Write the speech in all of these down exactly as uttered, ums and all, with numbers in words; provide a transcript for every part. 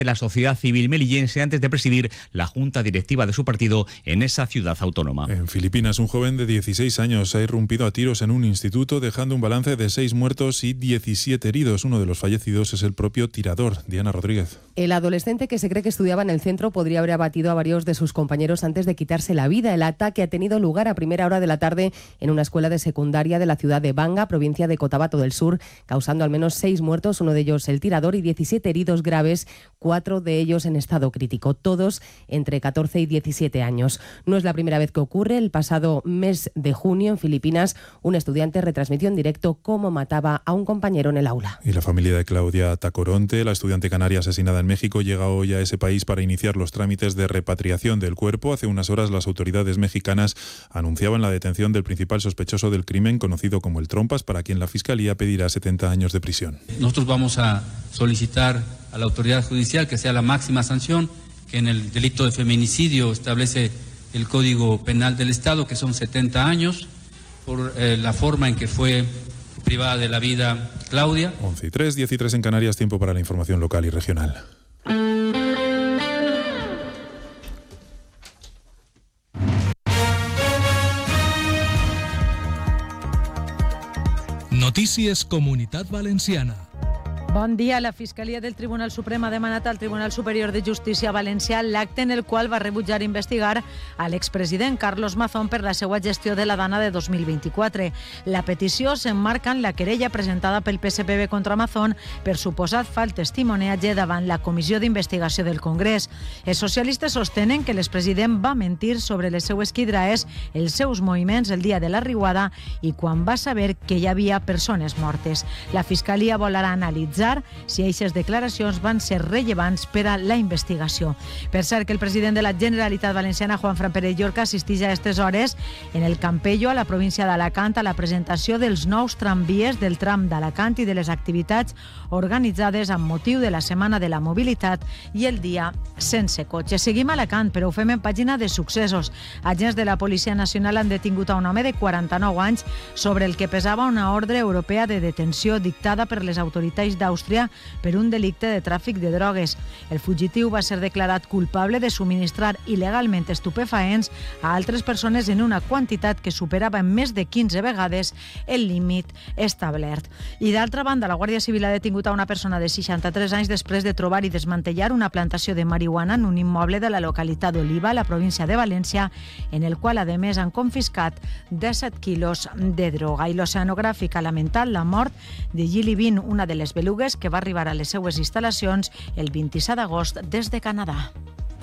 de la sociedad civil melillense antes de presidir la junta directiva de su partido en esa ciudad autónoma. En Filipinas, un joven de dieciséis años ha irrumpido a tiros en un instituto, dejando un balance de seis muertos y diecisiete heridos. Uno de los fallecidos es el propio tirador. Diana Rodríguez. El adolescente, que se cree que estudiaba en el centro, podría haber abatido a varios de sus compañeros antes de quitarse la vida. El ataque ha tenido lugar a primera hora de la tarde en una escuela de secundaria de la ciudad de Banga, provincia de Cotabato del Sur, causando al menos seis muertos, uno de ellos el tirador, y diecisiete heridos graves, cuatro de ellos en estado crítico, todos entre catorce y diecisiete años. No es la primera vez que ocurre. El pasado mes de junio, en Filipinas, un estudiante retransmitió en directo cómo mataba a un compañero en el aula. Y la familia de Claudia Tacoronte, la estudiante canaria asesinada en México, llega hoy a ese país para iniciar los trámites de repatriación del cuerpo. Hace unas horas las autoridades mexicanas anunciaban la detención del principal sospechoso del crimen, conocido como el Trompas, para quien la Fiscalía pedirá setenta años de prisión. Nosotros vamos a solicitar a la autoridad judicial que sea la máxima sanción, que en el delito de feminicidio establece el Código Penal del Estado, que son setenta años, por eh, la forma en que fue privada de la vida Claudia. once y tres, diez y tres en Canarias, tiempo para la información local y regional. Notícies Comunitat Valenciana. Bon dia. La Fiscalia del Tribunal Suprem ha demanat al Tribunal Superior de Justícia valencià l'acte en el qual va rebutjar investigar a l'expresident Carlos Mazón per la seva gestió de la Dana de dos mil vint-i-quatre. La petició s'emmarca en la querella presentada pel P S P B contra Mazón per suposat fals testimoniatge davant la Comissió d'Investigació del Congrés. Els socialistes sostenen que l'expresident va mentir sobre les seues quidraes, els seus moviments el dia de la riuada i quan va saber que hi havia persones mortes. La Fiscalia vol ara analitzar si aquestes declaracions van ser rellevants per a la investigació. Per cert, que el president de la Generalitat Valenciana, Juanfran Pérez Llorca, assisteix a aquestes hores en el Campello, a la província d'Alacant, a la presentació dels nous tramvies del tram d'Alacant i de les activitats organitzades amb motiu de la Setmana de la Mobilitat i el Dia Sense Cotxe. Seguim a Alacant, però ho fem en pàgina de successos. Agents de la Policia Nacional han detingut a un home de quaranta-nou anys sobre el que pesava una ordre europea de detenció dictada per les autoritats d'Àustria per un delicte de tràfic de drogues. El fugitiu va ser declarat culpable de subministrar il·legalment estupefaents a altres persones en una quantitat que superava en més de quinze vegades el límit establert. I d'altra banda, la Guàrdia Civil ha detingut a una persona de seixanta-tres anys després de trobar i desmantellar una plantació de marihuana en un immoble de la localitat d'Oliva, a la província de València, en el qual, a més, han confiscat disset quilos de droga. I l'Oceanogràfic ha lamentat la mort de Gili Bean, una de les belugues que va arribar a les seues instal·lacions el vint-i-set d'agost des de Canadà.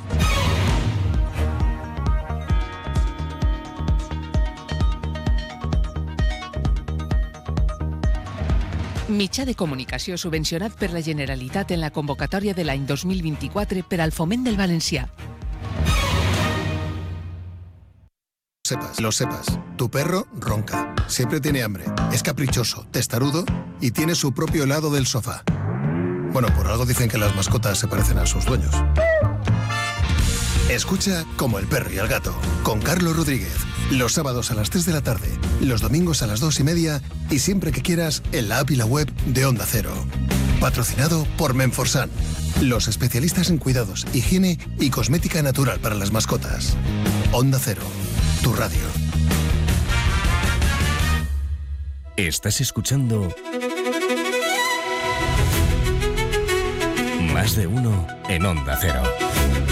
Mitjà de comunicació subvencionat per la Generalitat en la convocatòria de l'any dos mil vint-i-quatre per al foment del valencià. Sepas, lo sepas. Tu perro ronca, siempre tiene hambre, es caprichoso, testarudo y tiene su propio helado del sofá. Bueno, por algo dicen que las mascotas se parecen a sus dueños. Escucha Como el perro y el gato, con Carlos Rodríguez. Los sábados a las tres de la tarde, los domingos a las dos y media y siempre que quieras en la app y la web de Onda Cero. Patrocinado por Menforsan, los especialistas en cuidados, higiene y cosmética natural para las mascotas. Onda Cero, tu radio. Estás escuchando Más de Uno en Onda Cero.